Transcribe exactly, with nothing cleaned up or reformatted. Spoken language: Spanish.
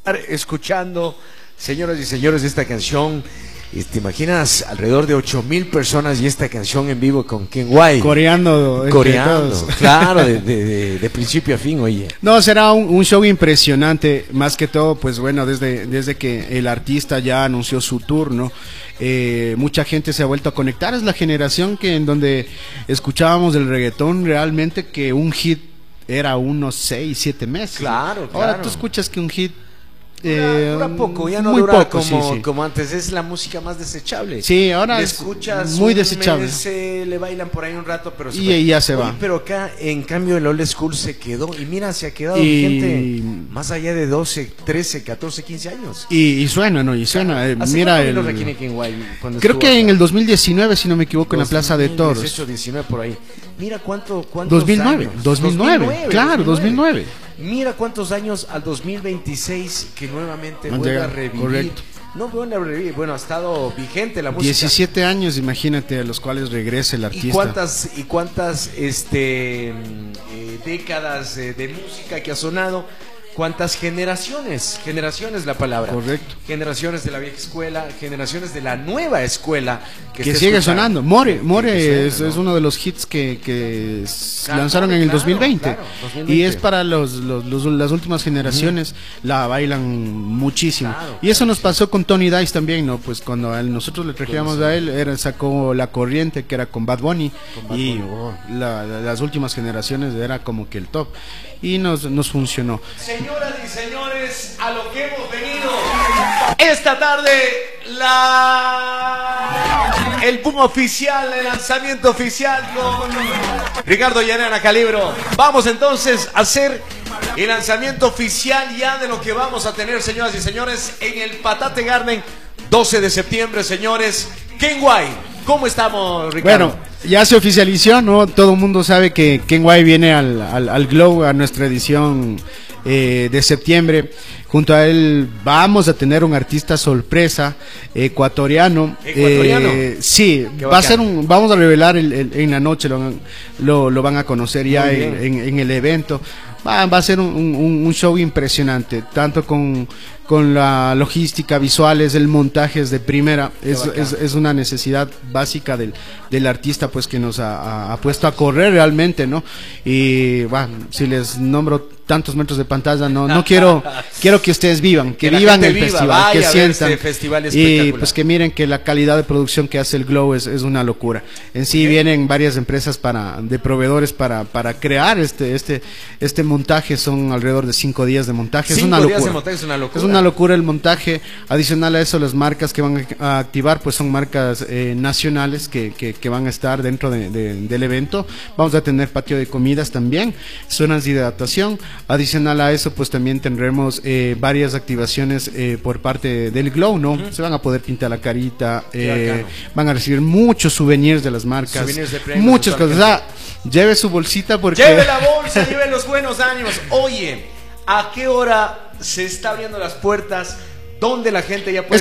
Escuchando, señoras y señores, esta canción. ¿Te imaginas alrededor de ocho mil personas y esta canción en vivo con Ken White? Coreando. Coreando, claro, de, de, de, de principio a fin, oye. No, será un, un show impresionante, más que todo, pues bueno, desde, desde que el artista ya anunció su tour, ¿no? Eh, mucha gente se ha vuelto a conectar, es la generación que en donde escuchábamos el reggaetón realmente que un hit era unos seis, siete meses. Claro, claro. Ahora tú escuchas que un hit Eh, dura, dura poco, ya no muy dura poco, como, sí, sí. como antes, es la música más desechable. Sí, ahora le es escuchas muy un desechable. mes, eh, le bailan por ahí un rato, pero se y, y ya se Oye, va. pero acá, en cambio, el old school se quedó, y mira, se ha quedado Y... vigente más allá de doce, trece, catorce, quince años. Y, y suena, ¿no? Y suena. Eh, mira el... Creo que acá en el dos mil diecinueve, si no me equivoco, en la Plaza de Toros. dieciocho, diecinueve por ahí. Mira cuánto, cuántos dos mil nueve, años. dos mil nueve, dos mil nueve, claro, dos mil nueve. Mira cuántos años al dos mil veintiséis que nuevamente vuelve llega, a revivir. Correcto. No vuelve a revivir, bueno, ha estado vigente la música. diecisiete años, imagínate, a los cuales regrese el artista. ¿Y cuántas, y cuántas este, eh, décadas eh, de música que ha sonado? ¿Cuántas generaciones? Generaciones la palabra. Correcto. Generaciones de la vieja escuela, generaciones de la nueva escuela. Que, que sigue sonando. More, More que, que suena, es, ¿no? es uno de los hits que, que claro, lanzaron en el claro, dos mil veinte. claro, dos mil veinte. Y es para los, los, los, las últimas generaciones, uh-huh. La bailan muchísimo. Claro, y eso claro, nos pasó con Tony Dice también, ¿no? Pues cuando a él, nosotros le trajimos a él, era, sacó La Corriente, que era con Bad Bunny. Con Bad y Bunny. Oh, la, la, las últimas generaciones era como que el top. Y nos, nos funcionó. Señoras y señores, a lo que hemos venido esta tarde, la el boom oficial, el lanzamiento oficial con Ricardo Llanera Calibro. Vamos entonces a hacer el lanzamiento oficial ya de lo que vamos a tener, señoras y señores, en el Patate Garden, doce de septiembre, señores. Ken White, ¿cómo estamos, Ricardo? Bueno, ya se oficializó, ¿no? Todo el mundo sabe que Ken White viene al, al, al Glow, a nuestra edición eh, de septiembre. Junto a él vamos a tener un artista sorpresa ecuatoriano. ¿Ecuatoriano? Eh, sí, va a ser un, vamos a revelar el, el, en la noche, lo, lo, lo van a conocer ya en, en, en el evento. Va, va a ser un, un, un show impresionante, tanto con, con la logística, visuales, el montaje es de primera, es, es, es una necesidad básica del, del artista, pues que nos ha, ha, ha puesto a correr realmente, ¿no? Y bueno, si les nombro tantos metros de pantalla, no, no quiero, quiero que ustedes vivan, que, que vivan el viva, festival, que sientan, este festival y pues que miren que la calidad de producción que hace el Glow es, es una locura. En sí, okay, vienen varias empresas para, de proveedores para, para crear este, este, este montaje, son alrededor de cinco días de montaje, es una locura. Días de montaje es una locura. Es una locura el montaje. Adicional a eso, las marcas que van a activar pues son marcas eh, nacionales que, que, que van a estar dentro de, de, del evento. Vamos a tener patio de comidas también, zonas de hidratación. Adicional a eso, pues también tendremos eh, varias activaciones eh, por parte del Glow, ¿no? Uh-huh. Se van a poder pintar la carita, eh, van a recibir muchos souvenirs de las marcas, de premios, muchas cosas. Ah, lleve su bolsita porque... Lleve la bolsa, lleve los buenos ánimos. Oye, ¿a qué hora se está abriendo las puertas? ¿Dónde la gente ya puede